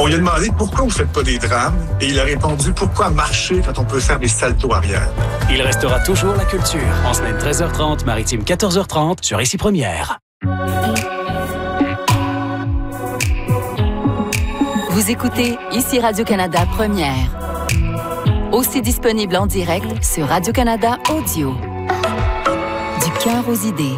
On lui a demandé pourquoi vous ne faites pas des drames et il a répondu pourquoi marcher quand on peut faire des saltos arrière. Il restera toujours la culture. En semaine 13h30, maritime 14h30 sur Ici Première. Vous écoutez Ici Radio-Canada Première. Aussi disponible en direct sur Radio-Canada Audio. Du cœur aux idées.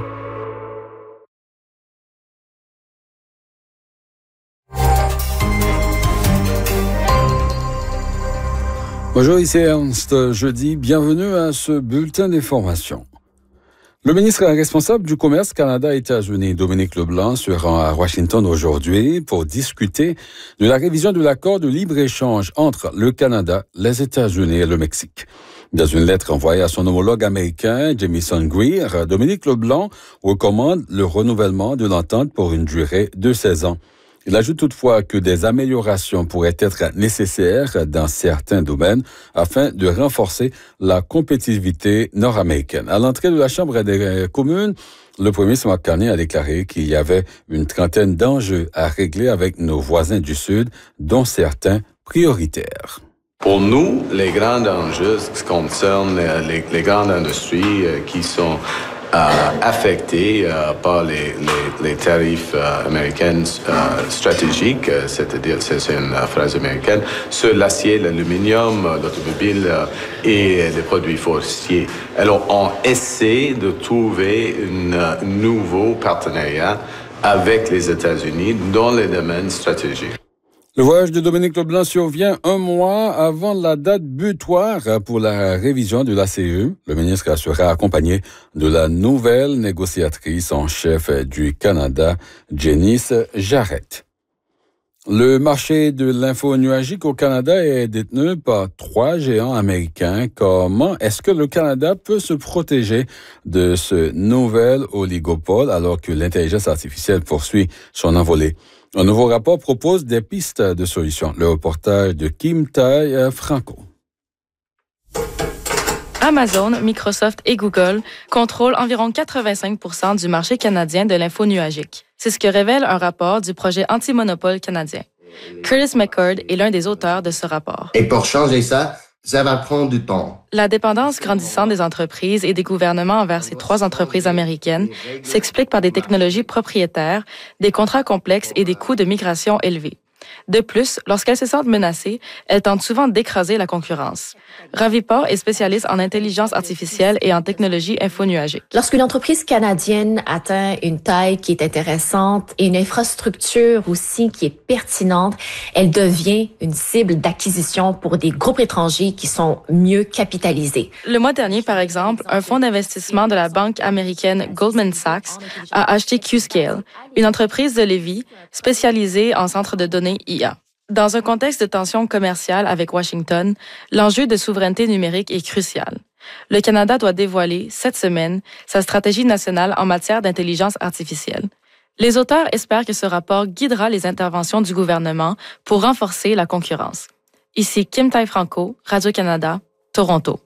Bonjour, ici Ernst. Jeudi, bienvenue à ce bulletin d'information. Le ministre responsable du commerce Canada-États-Unis, Dominique Leblanc, se rend à Washington aujourd'hui pour discuter de la révision de l'accord de libre-échange entre le Canada, les États-Unis et le Mexique. Dans une lettre envoyée à son homologue américain, Jamieson Greer, Dominique Leblanc recommande le renouvellement de l'entente pour une durée de 16 ans. Il ajoute toutefois que des améliorations pourraient être nécessaires dans certains domaines afin de renforcer la compétitivité nord-américaine. À l'entrée de la Chambre des communes, le premier ministre Mark Carney a déclaré qu'il y avait une trentaine d'enjeux à régler avec nos voisins du Sud, dont certains prioritaires. Pour nous, les grands enjeux concernent les grandes industries qui sont affectés par les tarifs américains stratégiques, c'est-à-dire, c'est une phrase américaine, sur l'acier, l'aluminium, l'automobile et les produits forestiers. Alors, on essaie de trouver un nouveau partenariat avec les États-Unis dans les domaines stratégiques. Le voyage de Dominique Leblanc survient un mois avant la date butoir pour la révision de l'ACE. Le ministre sera accompagné de la nouvelle négociatrice en chef du Canada, Janice Jarrett. Le marché de l'info nuagique au Canada est détenu par 3 géants américains. Comment est-ce que le Canada peut se protéger de ce nouvel oligopole alors que l'intelligence artificielle poursuit son envolée? Un nouveau rapport propose des pistes de solutions. Le reportage de Kim Tai Franco. Amazon, Microsoft et Google contrôlent environ 85% du marché canadien de l'info nuagique. C'est ce que révèle un rapport du projet anti-monopole canadien. Curtis McCord est l'un des auteurs de ce rapport. Et pour changer ça va prendre du temps. La dépendance grandissante des entreprises et des gouvernements envers ces 3 entreprises américaines s'explique par des technologies propriétaires, des contrats complexes et des coûts de migration élevés. De plus, lorsqu'elles se sentent menacées, elles tentent souvent d'écraser la concurrence. Ravi Por est spécialiste en intelligence artificielle et en technologie infonuagique. Lorsqu'une entreprise canadienne atteint une taille qui est intéressante et une infrastructure aussi qui est pertinente, elle devient une cible d'acquisition pour des groupes étrangers qui sont mieux capitalisés. Le mois dernier, par exemple, un fonds d'investissement de la banque américaine Goldman Sachs a acheté Qscale, une entreprise de Lévis spécialisée en centres de données IA. Dans un contexte de tension commerciale avec Washington, l'enjeu de souveraineté numérique est crucial. Le Canada doit dévoiler, cette semaine, sa stratégie nationale en matière d'intelligence artificielle. Les auteurs espèrent que ce rapport guidera les interventions du gouvernement pour renforcer la concurrence. Ici Kim Tai Franco, Radio-Canada, Toronto.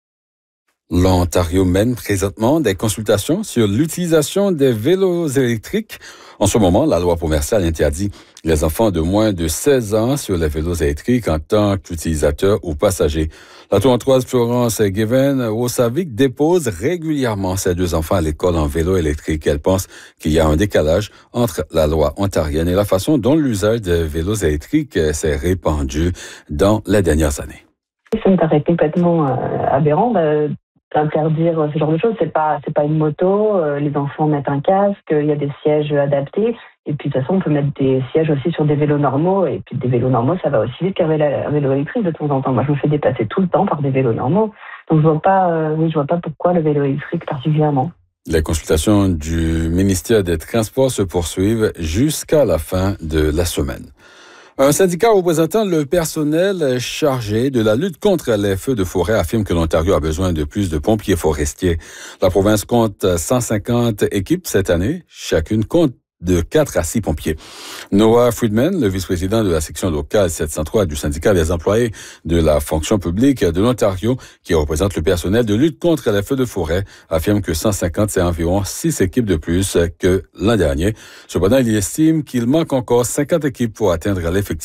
L'Ontario mène présentement des consultations sur l'utilisation des vélos électriques. En ce moment, la loi provinciale interdit les enfants de moins de 16 ans sur les vélos électriques en tant qu'utilisateurs ou passagers. La Torontoise Florence Given-Wosavic dépose régulièrement ses 2 enfants à l'école en vélo électrique. Elle pense qu'il y a un décalage entre la loi ontarienne et la façon dont l'usage des vélos électriques s'est répandu dans les dernières années. Ça me paraît complètement aberrant d'interdire ce genre de choses. C'est pas une moto, les enfants mettent un casque, il y a des sièges adaptés, et puis de toute façon on peut mettre des sièges aussi sur des vélos normaux, et puis des vélos normaux ça va aussi vite qu'un vélo électrique de temps en temps. Moi je me fais dépasser tout le temps par des vélos normaux, donc je vois pas pourquoi le vélo électrique particulièrement. Les consultations du ministère des Transports se poursuivent jusqu'à la fin de la semaine. Un syndicat représentant le personnel chargé de la lutte contre les feux de forêt affirme que l'Ontario a besoin de plus de pompiers forestiers. La province compte 150 équipes cette année. Chacune compte de 4 à 6 pompiers. Noah Friedman, le vice-président de la section locale 703 du syndicat des employés de la fonction publique de l'Ontario, qui représente le personnel de lutte contre les feux de forêt, affirme que 150, c'est environ 6 équipes de plus que l'an dernier. Cependant, il estime qu'il manque encore 50 équipes pour atteindre l'effectif